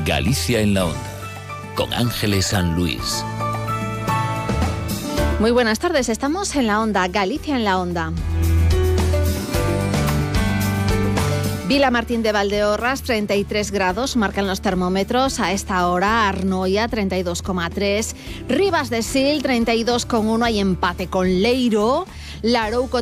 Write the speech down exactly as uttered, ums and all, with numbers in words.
Galicia en la Onda, con Ángeles San Luis. Muy buenas tardes, estamos en la Onda, Galicia en la Onda. Vila Martín de Valdeorras, treinta y tres grados, marcan los termómetros a esta hora. Arnoia, treinta y dos coma tres. Ribas de Sil, treinta y dos coma uno, hay empate con Leiro. Larouco,